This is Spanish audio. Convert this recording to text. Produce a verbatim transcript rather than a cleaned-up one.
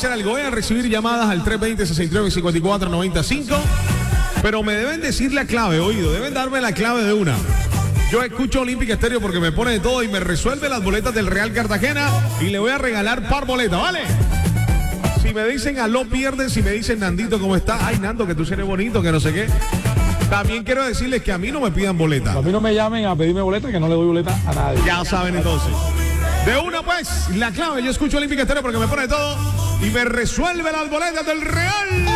hacer algo. Voy a recibir llamadas al tres veinte, sesenta y nueve, cincuenta y cuatro, noventa y cinco. Pero me deben decir la clave, oído. Deben darme la clave de una. Yo escucho Olímpica Estéreo porque me pone de todo y me resuelve las boletas del Real Cartagena. Y le voy a regalar par boletas, ¿vale? Si me dicen aló, pierden. Si me dicen Nandito, ¿cómo estás? Ay, Nando, que tú eres bonito, que no sé qué. También quiero decirles que a mí no me pidan boletas. A mí no me llamen a pedirme boletas, que no le doy boletas a nadie. Ya saben entonces. De una pues, la clave, yo escucho Olímpica Estéreo porque me pone todo y me resuelve las boletas del Real.